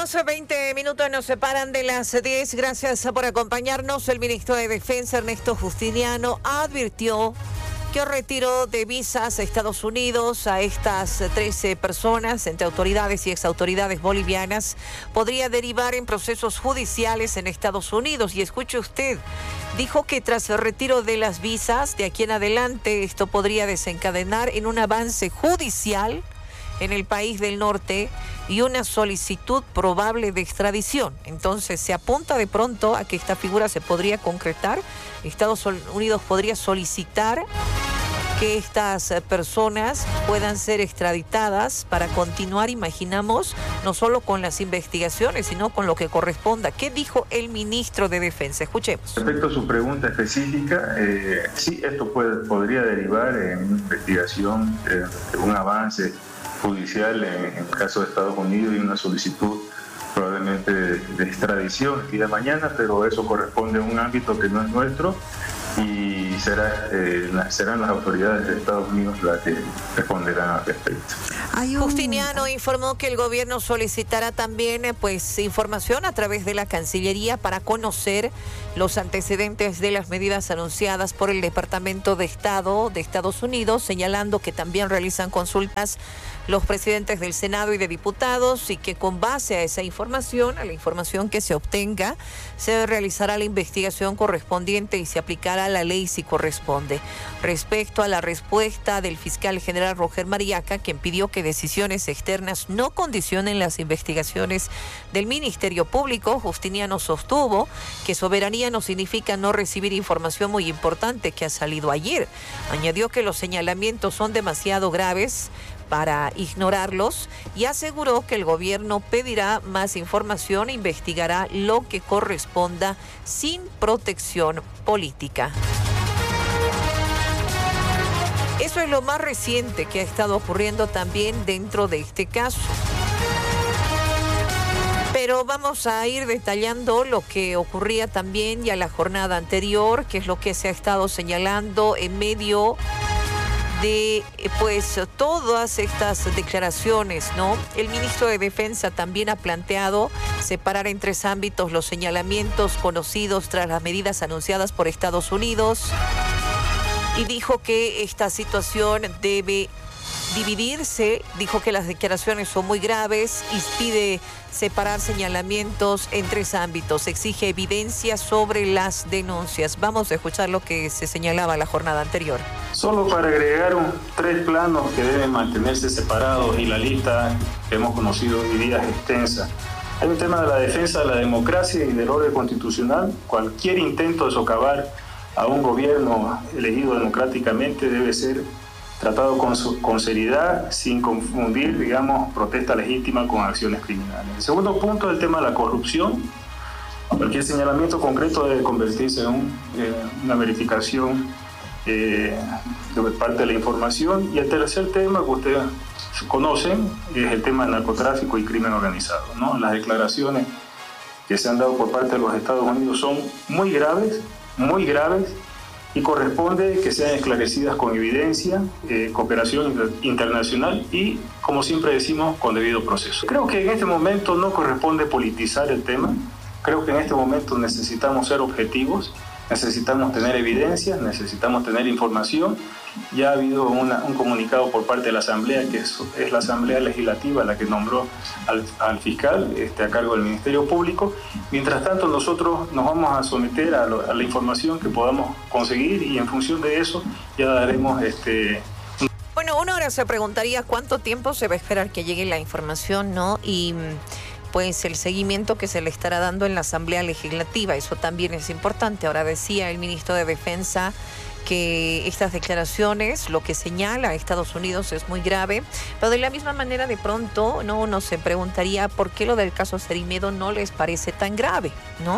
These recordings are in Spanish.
Tenemos 20 minutos, nos separan de las 10. Gracias por acompañarnos. El ministro de Defensa, Ernesto Justiniano, advirtió que el retiro de visas a Estados Unidos a estas 13 personas, entre autoridades y exautoridades bolivianas, podría derivar en procesos judiciales en Estados Unidos. Y escuche usted, dijo que tras el retiro de las visas, de aquí en adelante, esto podría desencadenar en un avance judicial en el país del norte y una solicitud probable de extradición. Entonces se apunta de pronto a que esta figura se podría concretar. Estados Unidos podría solicitar que estas personas puedan ser extraditadas para continuar, imaginamos, no solo con las investigaciones, sino con lo que corresponda. ¿Qué dijo el ministro de Defensa? Escuchemos. Respecto a su pregunta específica, sí, esto podría derivar en una investigación, un avance judicial en el caso de Estados Unidos y una solicitud probablemente de extradición el día de mañana, pero eso corresponde a un ámbito que no es nuestro y serán las autoridades de Estados Unidos las que responderán al respecto. Justiniano informó que el gobierno solicitará también información a través de la Cancillería para conocer los antecedentes de las medidas anunciadas por el Departamento de Estado de Estados Unidos, señalando que también realizan consultas los presidentes del Senado y de Diputados y que con base a esa información, a la información que se obtenga, se realizará la investigación correspondiente y se aplicará la ley si corresponde. Respecto a la respuesta del fiscal general Roger Mariaca, quien pidió que decisiones externas no condicionen las investigaciones del Ministerio Público, Justiniano sostuvo que soberanía no significa no recibir información muy importante que ha salido ayer. Añadió que los señalamientos son demasiado graves para ignorarlos y aseguró que el gobierno pedirá más información e investigará lo que corresponda sin protección política. Eso es lo más reciente que ha estado ocurriendo también dentro de este caso. Pero vamos a ir detallando lo que ocurría también ya la jornada anterior, que es lo que se ha estado señalando en medio de todas estas declaraciones, ¿no? El ministro de Defensa también ha planteado separar en 3 ámbitos los señalamientos conocidos tras las medidas anunciadas por Estados Unidos y dijo que esta situación debe dividirse, dijo que las declaraciones son muy graves y pide separar señalamientos en 3 ámbitos, exige evidencia sobre las denuncias. Vamos a escuchar lo que se señalaba la jornada anterior. Solo para agregar 3 planos que deben mantenerse separados y la lista que hemos conocido hoy día es extensa. Hay un tema de la defensa de la democracia y del orden constitucional. Cualquier intento de socavar a un gobierno elegido democráticamente debe ser tratado con seriedad, sin confundir, protesta legítima con acciones criminales. El segundo punto es el tema de la corrupción. Cualquier señalamiento concreto debe convertirse en una verificación de parte de la información. Y el tercer tema que ustedes conocen es el tema del narcotráfico y crimen organizado, ¿no? Las declaraciones que se han dado por parte de los Estados Unidos son muy graves, y corresponde que sean esclarecidas con evidencia, cooperación internacional y, como siempre decimos, con debido proceso. Creo que en este momento no corresponde politizar el tema. Creo que en este momento necesitamos ser objetivos, necesitamos tener evidencias, necesitamos tener información. Ya ha habido un comunicado por parte de la Asamblea, que es la Asamblea Legislativa la que nombró al fiscal a cargo del Ministerio Público. Mientras tanto, nosotros nos vamos a someter a la información que podamos conseguir y en función de eso ya daremos... Bueno, uno ahora se preguntaría cuánto tiempo se va a esperar que llegue la información, ¿no? Y pues el seguimiento que se le estará dando en la Asamblea Legislativa, eso también es importante. Ahora decía el ministro de Defensa que estas declaraciones, lo que señala a Estados Unidos es muy grave, pero de la misma manera de pronto uno se preguntaría por qué lo del caso Cerimedo no les parece tan grave, ¿no?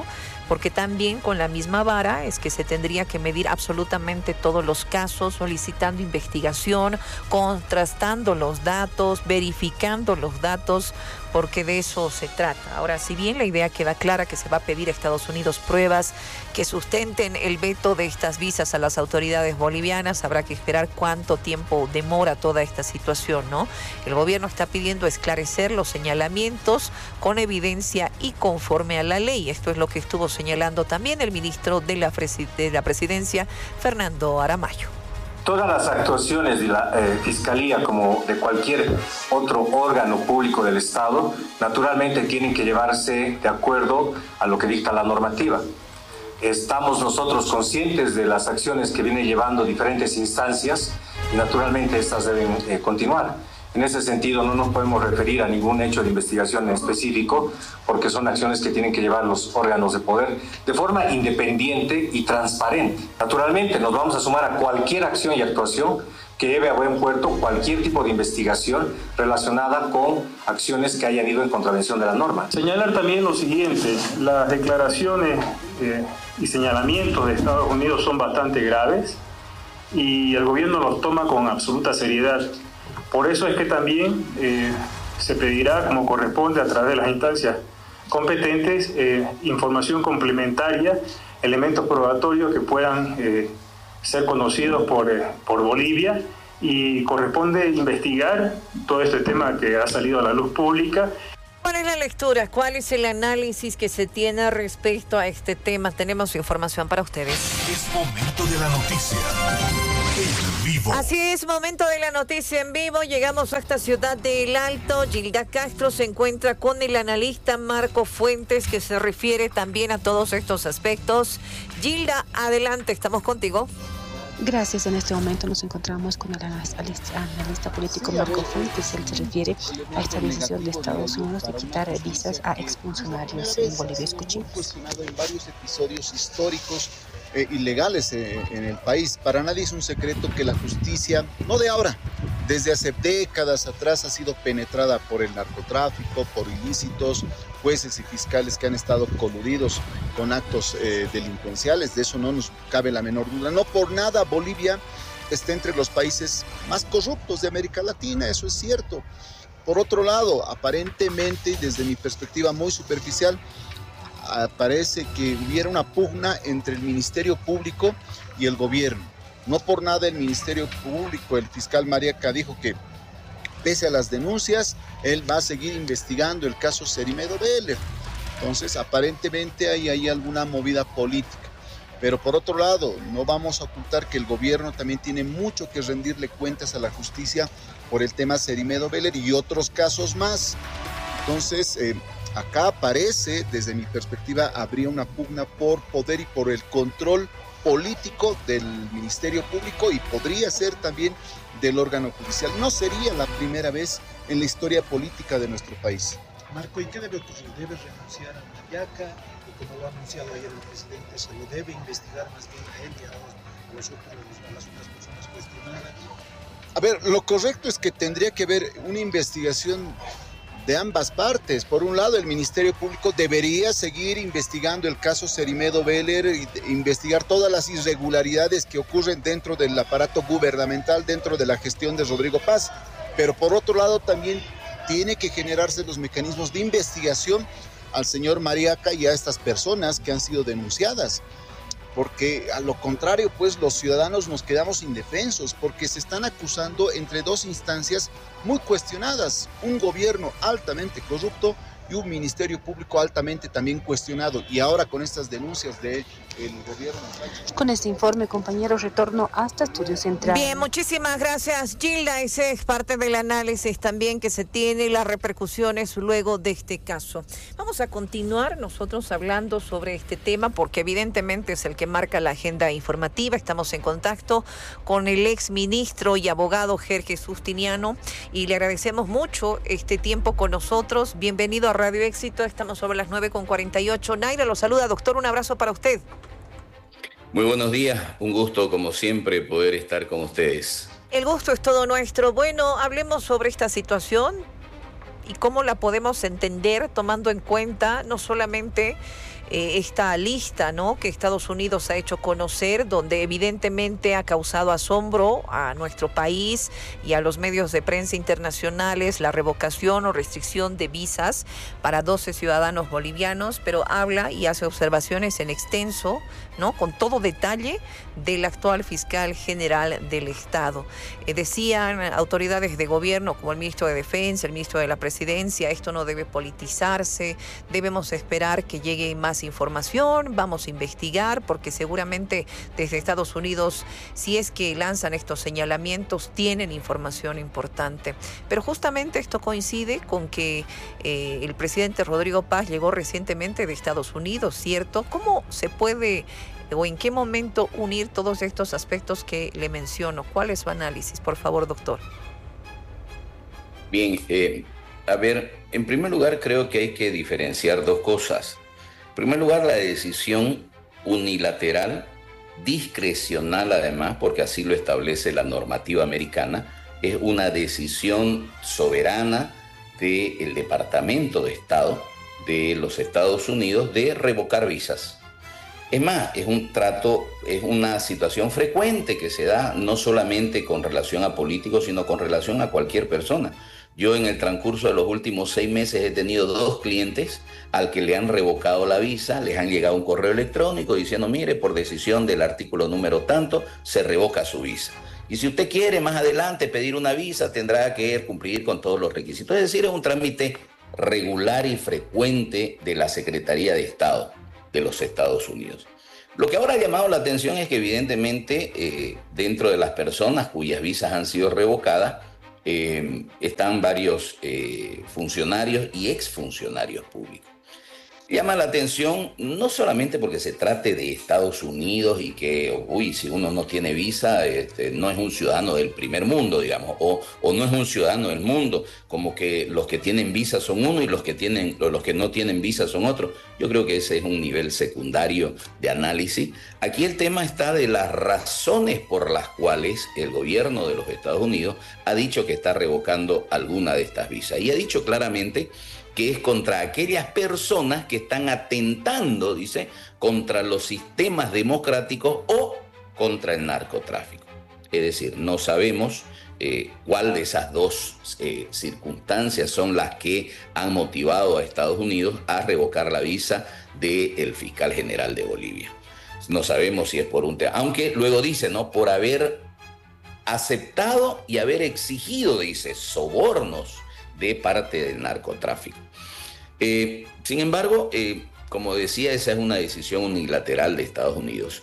porque también con la misma vara es que se tendría que medir absolutamente todos los casos, solicitando investigación, contrastando los datos, verificando los datos, porque de eso se trata. Ahora, si bien la idea queda clara que se va a pedir a Estados Unidos pruebas que sustenten el veto de estas visas a las autoridades bolivianas, habrá que esperar cuánto tiempo demora toda esta situación, ¿no? El gobierno está pidiendo esclarecer los señalamientos con evidencia y conforme a la ley. Esto es lo que estuvo señalando también el ministro de la Presidencia, Fernando Aramayo. Todas las actuaciones de la Fiscalía, como de cualquier otro órgano público del Estado, naturalmente tienen que llevarse de acuerdo a lo que dicta la normativa. Estamos nosotros conscientes de las acciones que vienen llevando diferentes instancias y naturalmente estas deben continuar. En ese sentido no nos podemos referir a ningún hecho de investigación en específico porque son acciones que tienen que llevar los órganos de poder de forma independiente y transparente. Naturalmente nos vamos a sumar a cualquier acción y actuación que lleve a buen puerto cualquier tipo de investigación relacionada con acciones que hayan ido en contravención de la norma. Señalar también lo siguiente, las declaraciones y señalamientos de Estados Unidos son bastante graves y el gobierno los toma con absoluta seriedad. Por eso es que también se pedirá, como corresponde a través de las instancias competentes, información complementaria, elementos probatorios que puedan ser conocidos por Bolivia, y corresponde investigar todo este tema que ha salido a la luz pública. ¿Cuál es la lectura? ¿Cuál es el análisis que se tiene respecto a este tema? Tenemos información para ustedes. Es momento de la noticia. En vivo. Así es, momento de la noticia en vivo. Llegamos hasta Ciudad del Alto. Gilda Castro se encuentra con el analista Marco Fuentes, que se refiere también a todos estos aspectos. Gilda, adelante, estamos contigo. Gracias. En este momento nos encontramos con el analista político Marco Fuentes. Él se refiere a esta decisión de Estados Unidos de quitar visas a exfuncionarios en Bolivia. Escuchemos. Cuestionado en varios episodios históricos ilegales en el país. Para nadie es un secreto que la justicia, no de ahora, desde hace décadas atrás ha sido penetrada por el narcotráfico, por ilícitos, jueces y fiscales que han estado coludidos con actos delincuenciales. De eso no nos cabe la menor duda. No por nada Bolivia está entre los países más corruptos de América Latina, eso es cierto. Por otro lado, aparentemente, desde mi perspectiva muy superficial, parece que hubiera una pugna entre el Ministerio Público y el gobierno. No por nada el Ministerio Público, el fiscal Mariaca dijo que pese a las denuncias, él va a seguir investigando el caso Cerimedo Veller. Entonces, aparentemente hay ahí alguna movida política. Pero por otro lado, no vamos a ocultar que el gobierno también tiene mucho que rendirle cuentas a la justicia por el tema Cerimedo Veller y otros casos más. Entonces, acá parece, desde mi perspectiva, habría una pugna por poder y por el control político del Ministerio Público y podría ser también del órgano judicial. No sería la primera vez en la historia política de nuestro país. Marco, ¿y qué debe ocurrir? ¿Debe renunciar a Mariaca? Y como lo ha anunciado ayer el presidente, ¿se lo debe investigar más bien a él y a las otras personas cuestionadas? A ver, lo correcto es que tendría que haber una investigación de ambas partes. Por un lado, el Ministerio Público debería seguir investigando el caso Cerimedo Veller, investigar todas las irregularidades que ocurren dentro del aparato gubernamental, dentro de la gestión de Rodrigo Paz. Pero por otro lado, también tiene que generarse los mecanismos de investigación al señor Mariaca y a estas personas que han sido denunciadas. Porque a lo contrario, pues los ciudadanos nos quedamos indefensos porque se están acusando entre dos instancias muy cuestionadas, un gobierno altamente corrupto y un ministerio público altamente también cuestionado. Y ahora con estas denuncias del gobierno. Con este informe, compañero, retorno hasta Estudios Centrales. Bien, muchísimas gracias, Gilda. Ese es parte del análisis también que se tiene, las repercusiones luego de este caso. Vamos a continuar nosotros hablando sobre este tema porque evidentemente es el que marca la agenda informativa. Estamos en contacto con el ex ministro y abogado Jerjes Justiniano y le agradecemos mucho este tiempo con nosotros. Bienvenido a Radio Éxito. Estamos sobre las 9:48. Naira lo saluda. Doctor, un abrazo para usted. Muy buenos días, un gusto como siempre poder estar con ustedes. El gusto es todo nuestro. Bueno, hablemos sobre esta situación y cómo la podemos entender tomando en cuenta no solamente esta lista, ¿no?, que Estados Unidos ha hecho conocer, donde evidentemente ha causado asombro a nuestro país y a los medios de prensa internacionales la revocación o restricción de visas para 12 ciudadanos bolivianos, pero habla y hace observaciones en extenso, ¿no?, con todo detalle del actual fiscal general del Estado. Decían autoridades de gobierno como el ministro de Defensa, el ministro de la Presidencia, esto no debe politizarse, debemos esperar que llegue más información, vamos a investigar, porque seguramente desde Estados Unidos, si es que lanzan estos señalamientos, tienen información importante. Pero justamente esto coincide con que el presidente Rodrigo Paz llegó recientemente de Estados Unidos, ¿cierto? ¿Cómo se puede o en qué momento unir todos estos aspectos que le menciono? ¿Cuál es su análisis, por favor, doctor? Bien, a ver, en primer lugar creo que hay que diferenciar dos cosas. En primer lugar, la decisión unilateral, discrecional además, porque así lo establece la normativa americana, es una decisión soberana del Departamento de Estado de los Estados Unidos de revocar visas. Es más, es un trato, es una situación frecuente que se da no solamente con relación a políticos, sino con relación a cualquier persona. Yo en el transcurso de los últimos 6 meses he tenido 2 clientes al que le han revocado la visa, les han llegado un correo electrónico diciendo, mire, por decisión del artículo número tanto, se revoca su visa. Y si usted quiere más adelante pedir una visa, tendrá que cumplir con todos los requisitos. Es decir, es un trámite regular y frecuente de la Secretaría de Estado de los Estados Unidos. Lo que ahora ha llamado la atención es que evidentemente dentro de las personas cuyas visas han sido revocadas están varios funcionarios y exfuncionarios públicos. Llama la atención no solamente porque se trate de Estados Unidos y que, si uno no tiene visa, no es un ciudadano del primer mundo, digamos, o no es un ciudadano del mundo, como que los que tienen visa son uno y los que no tienen visa son otros. Yo creo que ese es un nivel secundario de análisis. Aquí el tema está de las razones por las cuales el gobierno de los Estados Unidos ha dicho que está revocando alguna de estas visas. Y ha dicho claramente que es contra aquellas personas que están atentando, dice, contra los sistemas democráticos o contra el narcotráfico. Es decir, no sabemos cuál de esas dos circunstancias son las que han motivado a Estados Unidos a revocar la visa del fiscal general de Bolivia. No sabemos si es por un tema, aunque luego dice, ¿no?, por haber aceptado y haber exigido, dice, sobornos de parte del narcotráfico. Sin embargo, como decía, esa es una decisión unilateral de Estados Unidos.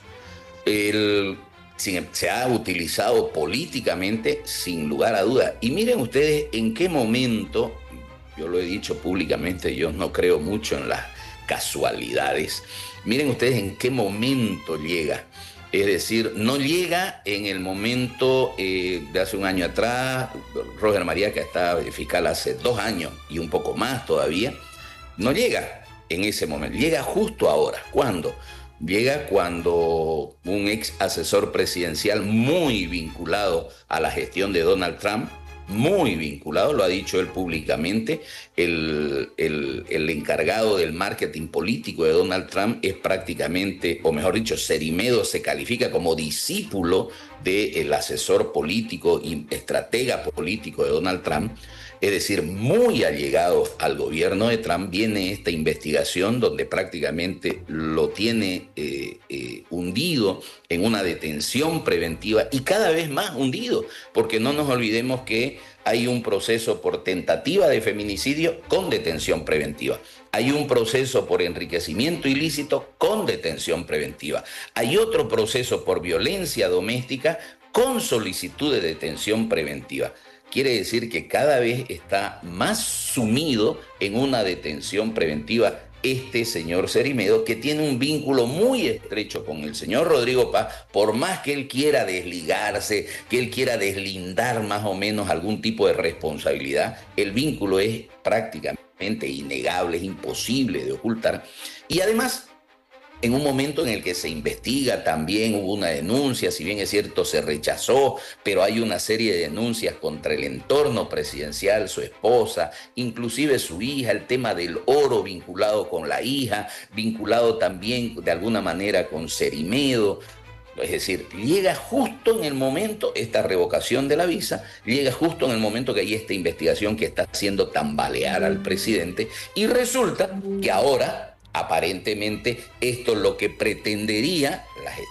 Se ha utilizado políticamente sin lugar a duda. Y miren ustedes en qué momento, yo lo he dicho públicamente, yo no creo mucho en las casualidades. Miren ustedes en qué momento llega. Es decir, no llega en el momento de hace un año atrás, Roger María, que estaba fiscal hace 2 años y un poco más todavía, no llega en ese momento, llega justo ahora. ¿Cuándo? Llega cuando un ex asesor presidencial muy vinculado a la gestión de Donald Trump, muy vinculado, lo ha dicho él públicamente, el encargado del marketing político de Donald Trump es prácticamente, o mejor dicho, Cerimedo se califica como discípulo del asesor político y estratega político de Donald Trump. Es decir, muy allegado al gobierno de Trump. Viene esta investigación donde prácticamente lo tiene hundido en una detención preventiva y cada vez más hundido, porque no nos olvidemos que hay un proceso por tentativa de feminicidio con detención preventiva. Hay un proceso por enriquecimiento ilícito con detención preventiva. Hay otro proceso por violencia doméstica con solicitud de detención preventiva. Quiere decir que cada vez está más sumido en una detención preventiva este señor Cerimedo, que tiene un vínculo muy estrecho con el señor Rodrigo Paz, por más que él quiera desligarse, que él quiera deslindar más o menos algún tipo de responsabilidad, el vínculo es prácticamente innegable, es imposible de ocultar. Y además, en un momento en el que se investiga también, hubo una denuncia, si bien es cierto se rechazó, pero hay una serie de denuncias contra el entorno presidencial, su esposa, inclusive su hija, el tema del oro vinculado con la hija, vinculado también de alguna manera con Cerimedo. Es decir, llega justo en el momento, esta revocación de la visa, llega justo en el momento que hay esta investigación que está haciendo tambalear al presidente, y resulta que ahora, aparentemente, esto es lo que pretendería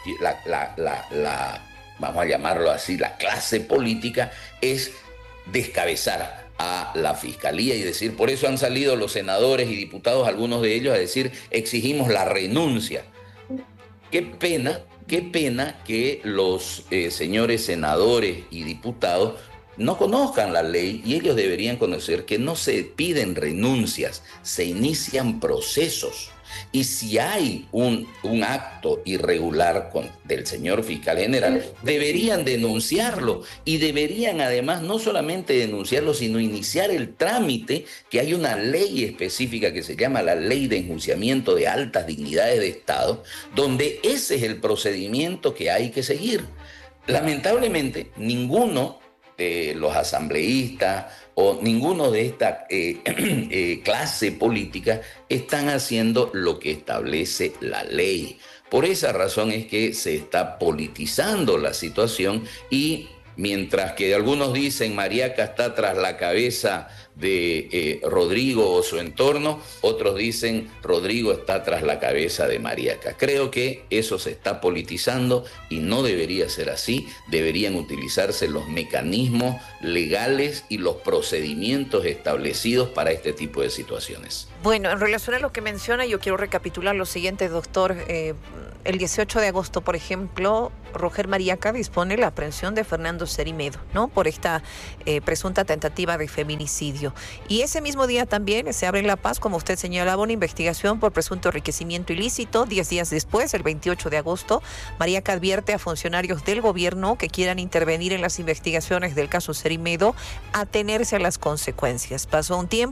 vamos a llamarlo así, la clase política, es descabezar a la fiscalía y decir, por eso han salido los senadores y diputados, algunos de ellos, a decir, exigimos la renuncia. Qué pena que los señores senadores y diputados no conozcan la ley, y ellos deberían conocer que no se piden renuncias, se inician procesos. Y si hay un acto irregular del señor fiscal general, deberían denunciarlo, y deberían además no solamente denunciarlo, sino iniciar el trámite, que hay una ley específica que se llama la Ley de Enjuiciamiento de Altas Dignidades de Estado, donde ese es el procedimiento que hay que seguir. Lamentablemente, ninguno de los asambleístas o ninguno de esta clase política están haciendo lo que establece la ley. Por esa razón es que se está politizando la situación, y mientras que algunos dicen Mariaca está tras la cabeza de Rodrigo o su entorno, otros dicen Rodrigo está tras la cabeza de Mariaca. Creo que eso se está politizando y no debería ser así. Deberían utilizarse los mecanismos legales y los procedimientos establecidos para este tipo de situaciones. Bueno, en relación a lo que menciona, yo quiero recapitular lo siguiente, doctor. El 18 de agosto, por ejemplo, Roger Mariaca dispone la aprehensión de Fernando Cerimedo, ¿no?, por esta presunta tentativa de feminicidio. Y ese mismo día también se abre en La Paz, como usted señalaba, una investigación por presunto enriquecimiento ilícito. 10 días después, el 28 de agosto, Mariaca advierte a funcionarios del gobierno que quieran intervenir en las investigaciones del caso Cerimedo a tenerse a las consecuencias. Pasó un tiempo.